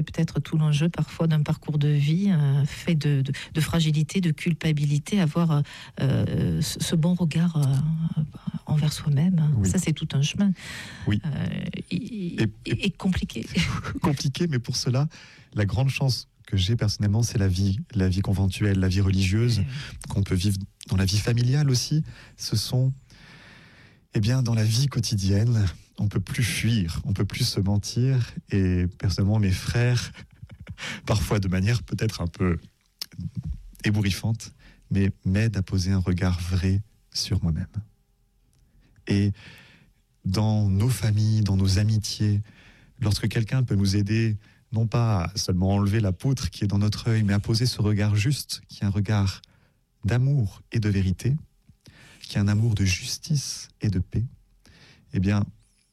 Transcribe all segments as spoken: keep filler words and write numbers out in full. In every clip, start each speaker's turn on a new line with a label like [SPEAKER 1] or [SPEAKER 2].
[SPEAKER 1] Peut-être tout l'enjeu parfois d'un parcours de vie euh, fait de, de, de fragilité, de culpabilité, avoir euh, ce, ce bon regard euh, envers soi-même. Oui. Ça, c'est tout un chemin.
[SPEAKER 2] Oui.
[SPEAKER 1] Euh, et, et, et, et compliqué.
[SPEAKER 2] Compliqué, mais pour cela, la grande chance que j'ai personnellement, c'est la vie, la vie conventuelle, la vie religieuse, oui. qu'on peut vivre dans la vie familiale aussi. Ce sont, eh bien, dans la vie quotidienne, on peut plus fuir, on peut plus se mentir. Et personnellement, mes frères, parfois de manière peut-être un peu ébouriffante, mais m'aident à poser un regard vrai sur moi-même. Et dans nos familles, dans nos amitiés, lorsque quelqu'un peut nous aider, non pas à seulement enlever la poutre qui est dans notre œil, mais à poser ce regard juste, qui est un regard d'amour et de vérité, qui est un amour de justice et de paix, eh bien,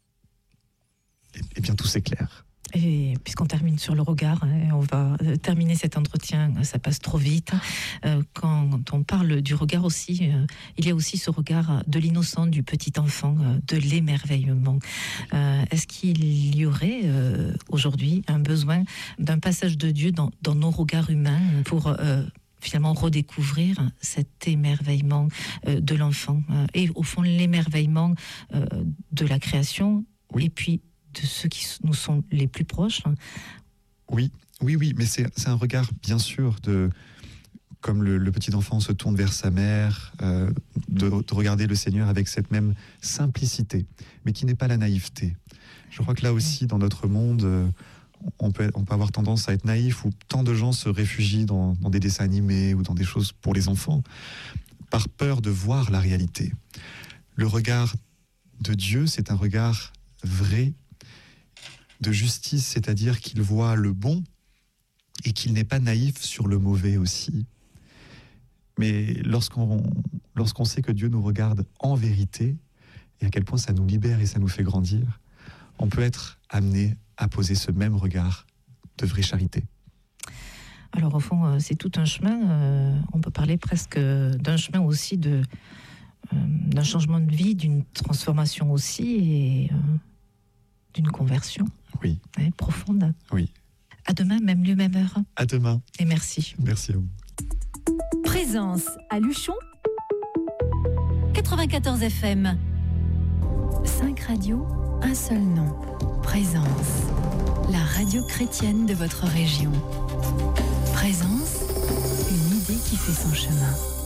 [SPEAKER 2] eh bien tout s'éclaire.
[SPEAKER 1] Et puisqu'on termine sur le regard, hein, on va terminer cet entretien, ça passe trop vite. Euh, quand on parle du regard aussi, euh, il y a aussi ce regard de l'innocent, du petit enfant, euh, de l'émerveillement. Euh, est-ce qu'il y aurait euh, aujourd'hui un besoin d'un passage de Dieu dans, dans nos regards humains pour euh, finalement redécouvrir cet émerveillement euh, de l'enfant euh, et au fond l'émerveillement euh, de la création, oui. Et puis de ceux qui nous sont les plus proches.
[SPEAKER 2] Oui, oui, oui, mais c'est, c'est un regard, bien sûr, de, comme le, le petit enfant se tourne vers sa mère, euh, de, de regarder le Seigneur avec cette même simplicité, mais qui n'est pas la naïveté. Je crois que là aussi, dans notre monde, euh, on, peut, on peut avoir tendance à être naïf, où tant de gens se réfugient dans, dans des dessins animés ou dans des choses pour les enfants, par peur de voir la réalité. Le regard de Dieu, c'est un regard vrai, de justice, c'est-à-dire qu'il voit le bon et qu'il n'est pas naïf sur le mauvais aussi. Mais lorsqu'on, lorsqu'on sait que Dieu nous regarde en vérité, et à quel point ça nous libère et ça nous fait grandir, on peut être amené à poser ce même regard de vraie charité.
[SPEAKER 1] Alors au fond, c'est tout un chemin. On peut parler presque d'un chemin aussi de, d'un changement de vie, d'une transformation aussi, et d'une conversion.
[SPEAKER 2] Oui.
[SPEAKER 1] Ouais, profonde.
[SPEAKER 2] Oui.
[SPEAKER 1] À demain, même lieu, même heure.
[SPEAKER 2] À demain.
[SPEAKER 1] Et merci.
[SPEAKER 2] Merci à vous.
[SPEAKER 3] Présence à Luchon, quatre-vingt-quatorze F M. Cinq radios, un seul nom. Présence, la radio chrétienne de votre région. Présence, une idée qui fait son chemin.